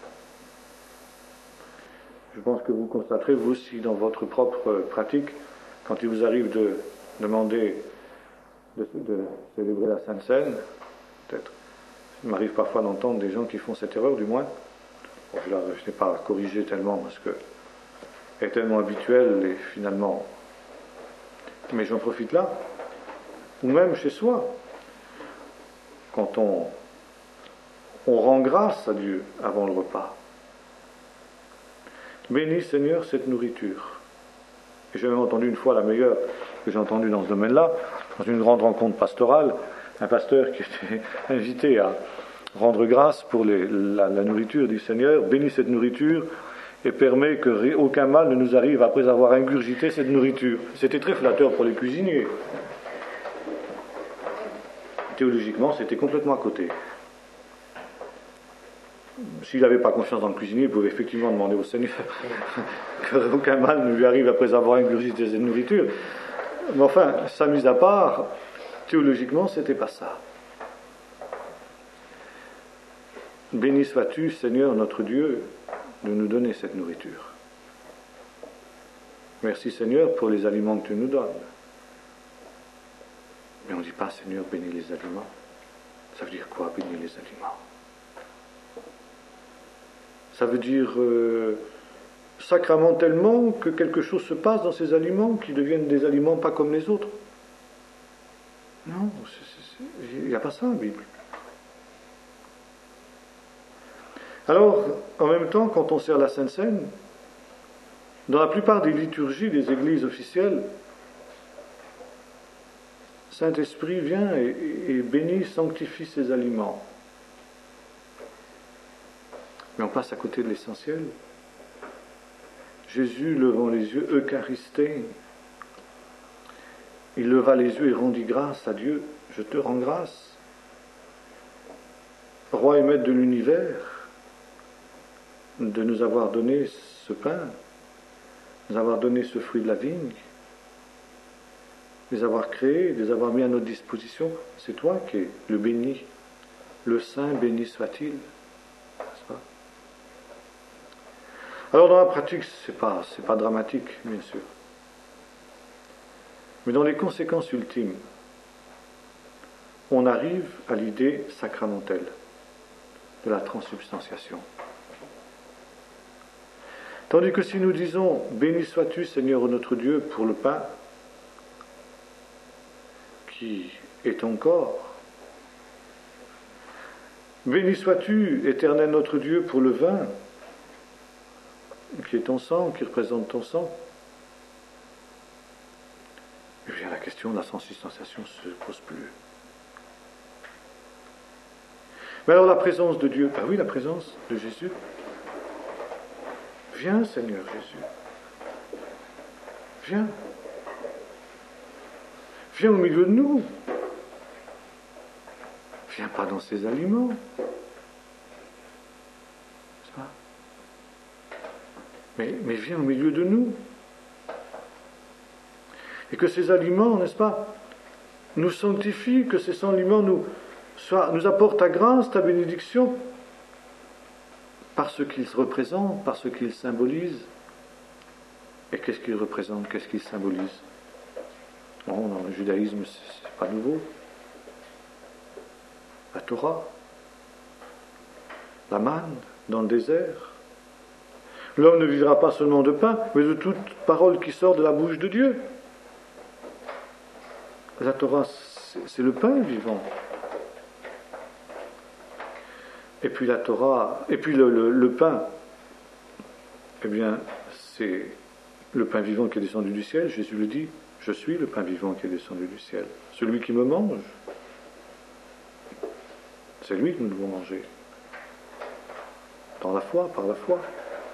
Je pense que vous constaterez, vous aussi, dans votre propre pratique, quand il vous arrive de demander de, de célébrer la Sainte Seine, peut-être, il m'arrive parfois d'entendre des gens qui font cette erreur, du moins. Bon, je n'ai pas corrigé tellement, parce que elle est tellement habituelle, et finalement... Mais j'en profite là, ou même chez soi, quand on, on rend grâce à Dieu avant le repas. Bénis Seigneur cette nourriture. Et j'ai même entendu une fois la meilleure que j'ai entendue dans ce domaine-là, dans une grande rencontre pastorale, un pasteur qui était invité à rendre grâce pour les, la, la nourriture du Seigneur. Bénis cette nourriture et permet que aucun mal ne nous arrive après avoir ingurgité cette nourriture. C'était très flatteur pour les cuisiniers. Théologiquement, c'était complètement à côté. S'il n'avait pas confiance dans le cuisinier, il pouvait effectivement demander au Seigneur qu'aucun mal ne lui arrive après avoir ingurgité cette nourriture. Mais enfin, ça mise à part, théologiquement, c'était pas ça. Béni sois-tu, Seigneur notre Dieu, de nous donner cette nourriture. Merci Seigneur pour les aliments que tu nous donnes. Mais on ne dit pas Seigneur bénis les aliments. Ça veut dire quoi bénis les aliments? Ça veut dire euh, sacramentellement que quelque chose se passe dans ces aliments qui deviennent des aliments pas comme les autres. Non, il n'y a pas ça en Bible. Alors, en même temps, quand on sert la Sainte Seine, dans la plupart des liturgies des églises officielles, Saint-Esprit vient et, et bénit, sanctifie ces aliments. Mais on passe à côté de l'essentiel. Jésus, levant les yeux, Eucharisté, il leva les yeux et rendit grâce à Dieu. Je te rends grâce, Roi et Maître de l'univers, de nous avoir donné ce pain, de nous avoir donné ce fruit de la vigne, de les avoir créés, de les avoir mis à notre disposition. C'est toi qui es le béni, le Saint béni soit-il. N'est-ce pas? Alors dans la pratique, c'est pas, c'est pas dramatique, bien sûr. Mais dans les conséquences ultimes, on arrive à l'idée sacramentelle de la transsubstantiation. Tandis que si nous disons « Béni sois-tu, Seigneur notre Dieu, pour le pain, qui est ton corps. Béni sois-tu, Éternel notre Dieu, pour le vin, qui est ton sang, qui représente ton sang. » Et bien la question de la transsubstantiation ne se pose plus. Mais alors la présence de Dieu, ah oui, la présence de Jésus. Viens, Seigneur Jésus. Viens. Viens au milieu de nous. Viens pas dans ces aliments. N'est-ce pas? Mais, mais viens au milieu de nous. Et que ces aliments, n'est-ce pas, nous sanctifient, que ces aliments nous, soit, nous apportent ta grâce, ta bénédiction, par ce qu'ils représentent, par ce qu'ils symbolisent. Et qu'est-ce qu'ils représentent, qu'est-ce qu'ils symbolisent? Bon, dans le judaïsme, c'est pas nouveau. La Torah, la manne dans le désert. L'homme ne vivra pas seulement de pain, mais de toute parole qui sort de la bouche de Dieu. La Torah, c'est le pain vivant. Et puis la Torah, et puis le, le, le pain, eh bien, c'est le pain vivant qui est descendu du ciel. Jésus le dit, je suis le pain vivant qui est descendu du ciel. Celui qui me mange C'est lui que nous devons manger. Dans la foi, par la foi.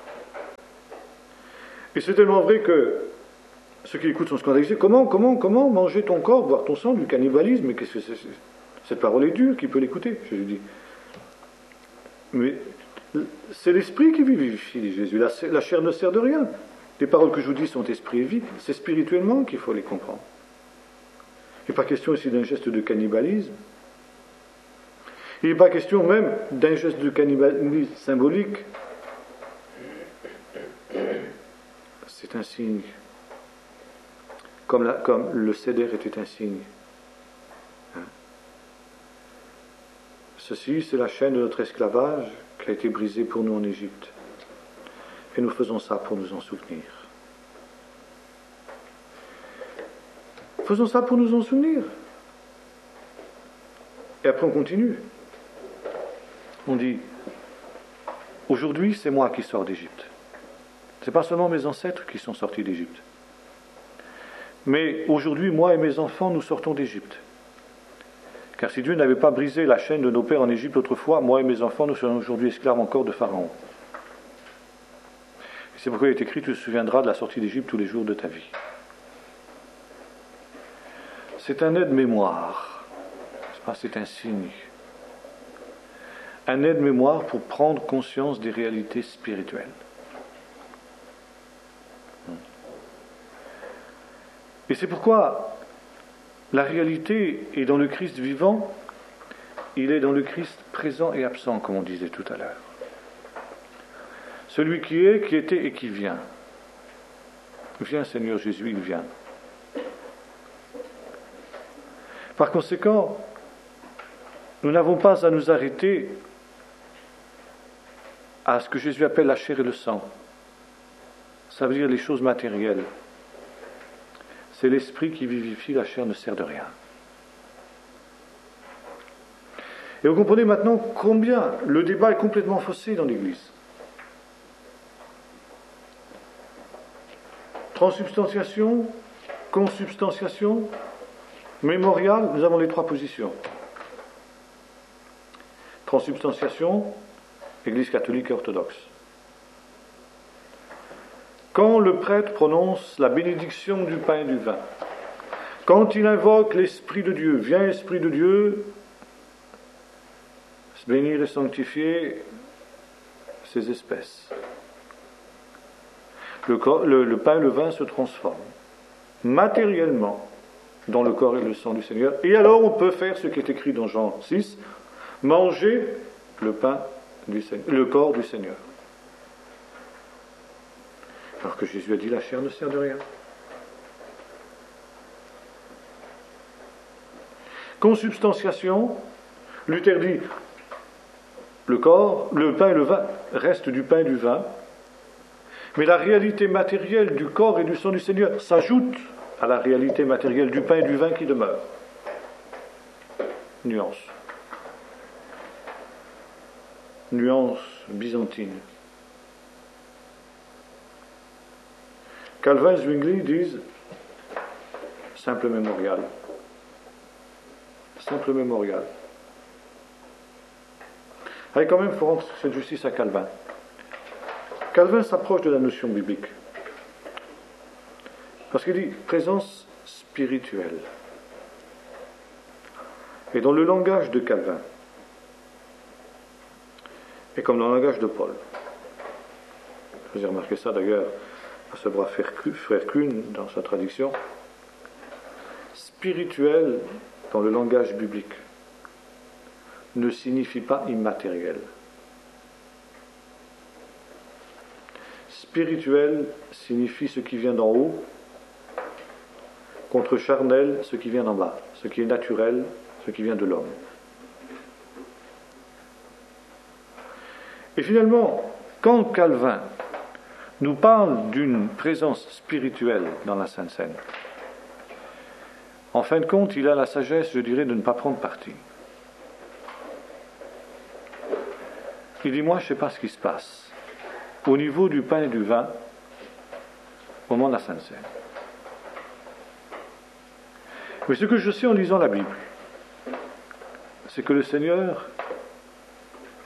Et c'est tellement vrai que ceux qui écoutent sont scandalisés. Comment, comment, comment manger ton corps, boire ton sang, du cannibalisme? Mais qu'est-ce que c'est? Cette parole est dure, qui peut l'écouter? Jésus dit. Mais c'est l'esprit qui vivifie, dit Jésus. La, la chair ne sert de rien. Les paroles que je vous dis sont esprit et vie. C'est spirituellement qu'il faut les comprendre. Il n'est pas question ici d'un geste de cannibalisme. Il n'est pas question même d'un geste de cannibalisme symbolique. C'est un signe. Comme, la, comme le céder était un signe. Hein? Ceci, c'est la chaîne de notre esclavage qui a été brisée pour nous en Égypte. Et nous faisons ça pour nous en souvenir. Faisons ça pour nous en souvenir. Et après on continue. On dit, aujourd'hui c'est moi qui sors d'Égypte. Ce n'est pas seulement mes ancêtres qui sont sortis d'Égypte. Mais aujourd'hui, moi et mes enfants, nous sortons d'Égypte. Car si Dieu n'avait pas brisé la chaîne de nos pères en Égypte autrefois, moi et mes enfants, nous serions aujourd'hui esclaves encore de Pharaon. Et c'est pourquoi il est écrit, tu te souviendras de la sortie d'Égypte tous les jours de ta vie. C'est un aide-mémoire. C'est un signe. Un aide-mémoire pour prendre conscience des réalités spirituelles. Et c'est pourquoi la réalité est dans le Christ vivant, il est dans le Christ présent et absent, comme on disait tout à l'heure. Celui qui est, qui était et qui vient. Viens Seigneur Jésus, il vient. Par conséquent, nous n'avons pas à nous arrêter à ce que Jésus appelle la chair et le sang. Ça veut dire les choses matérielles. C'est l'esprit qui vivifie, la chair ne sert de rien. Et vous comprenez maintenant combien le débat est complètement faussé dans l'Église. Transsubstantiation, consubstantiation, mémorial, nous avons les trois positions. Transsubstantiation, Église catholique et orthodoxe. Quand le prêtre prononce la bénédiction du pain et du vin, quand il invoque l'Esprit de Dieu, viens Esprit de Dieu, bénir et sanctifier ces espèces. Le, corps, le, le pain et le vin se transforment matériellement dans le corps et le sang du Seigneur. Et alors on peut faire ce qui est écrit dans Jean six, manger le pain du Seigneur, le corps du Seigneur. Alors que Jésus a dit la chair ne sert de rien. Consubstantiation, Luther dit le corps, le pain et le vin restent du pain et du vin, mais la réalité matérielle du corps et du sang du Seigneur s'ajoute à la réalité matérielle du pain et du vin qui demeure. Nuance. Nuance byzantine. Calvin et Zwingli disent simple mémorial. Simple mémorial. Allez, quand même, il faut rendre cette justice à Calvin. Calvin s'approche de la notion biblique. Parce qu'il dit présence spirituelle. Et dans le langage de Calvin, et comme dans le langage de Paul, vous avez remarqué ça d'ailleurs à ce brave frère Kuhn dans sa traduction, spirituel dans le langage biblique ne signifie pas immatériel. Spirituel signifie ce qui vient d'en haut, contre charnel, ce qui vient d'en bas, ce qui est naturel, ce qui vient de l'homme. Et finalement, quand Calvin nous parle d'une présence spirituelle dans la Sainte Seine, en fin de compte, il a la sagesse, je dirais, de ne pas prendre parti. Il dit, moi, je ne sais pas ce qui se passe au niveau du pain et du vin au moment de la Sainte Seine. Mais ce que je sais en lisant la Bible, c'est que le Seigneur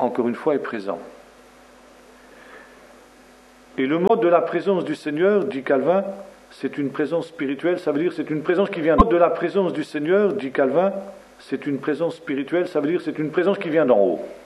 encore une fois, est présent. Et le mode de la présence du Seigneur, dit Calvin, c'est une présence spirituelle, ça veut dire c'est une présence qui vient de la présence du Seigneur, dit Calvin, c'est une présence spirituelle, ça veut dire c'est une présence qui vient d'en haut.